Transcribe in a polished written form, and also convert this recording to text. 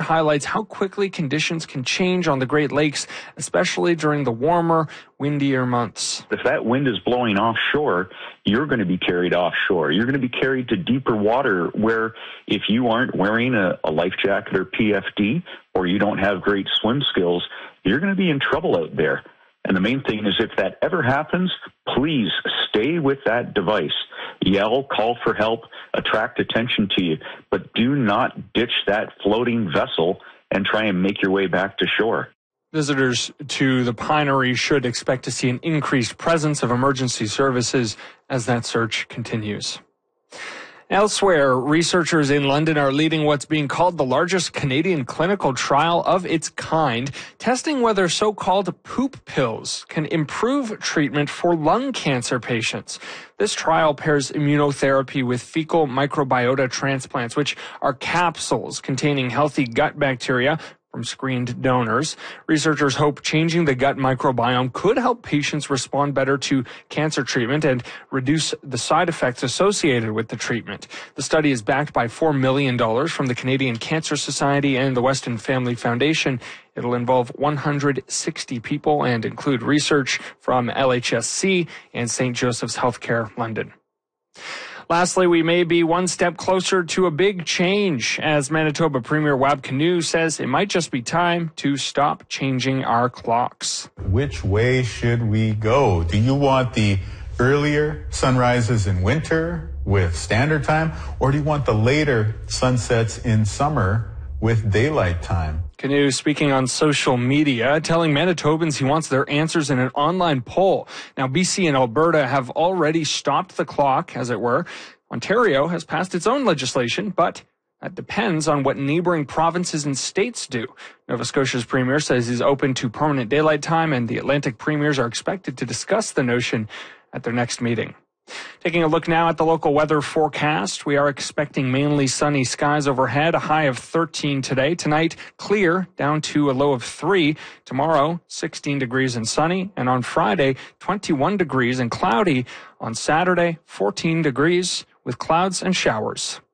highlights how quickly conditions can change on the Great Lakes, especially during the warmer, windier months. If that wind is blowing offshore, you're going to be carried offshore. You're going to be carried to deeper water where if you aren't wearing a life jacket or PFD, or you don't have great swim skills, you're going to be in trouble out there. And the main thing is if that ever happens, please stay with that device. Yell, call for help, attract attention to you, but do not ditch that floating vessel and try and make your way back to shore. Visitors to the Pinery should expect to see an increased presence of emergency services as that search continues. Elsewhere, researchers in London are leading what's being called the largest Canadian clinical trial of its kind, testing whether so-called poop pills can improve treatment for lung cancer patients. This trial pairs immunotherapy with fecal microbiota transplants, which are capsules containing healthy gut bacteria from screened donors. Researchers hope changing the gut microbiome could help patients respond better to cancer treatment and reduce the side effects associated with the treatment. The study is backed by $4 million from the Canadian Cancer Society and the Weston Family Foundation. It'll involve 160 people and include research from LHSC and St. Joseph's Healthcare London. Lastly, we may be one step closer to a big change as Manitoba Premier Wab Kinew says it might just be time to stop changing our clocks. Which way should we go? Do you want the earlier sunrises in winter with standard time, or do you want the later sunsets in summer with daylight time? Kinew speaking on social media, telling Manitobans he wants their answers in an online poll. Now, BC and Alberta have already stopped the clock, as it were. Ontario has passed its own legislation, but that depends on what neighboring provinces and states do. Nova Scotia's premier says he's open to permanent daylight time, and the Atlantic premiers are expected to discuss the notion at their next meeting. Taking a look now at the local weather forecast, we are expecting mainly sunny skies overhead, a high of 13 today. Tonight, clear, down to a low of 3. Tomorrow, 16 degrees and sunny. And on Friday, 21 degrees and cloudy. On Saturday, 14 degrees with clouds and showers.